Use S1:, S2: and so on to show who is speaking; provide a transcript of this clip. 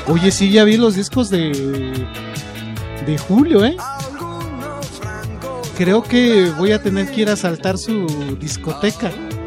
S1: Oye, sí, ya vi los discos de Julio, ¿eh? Creo que voy a tener que ir a asaltar su discoteca.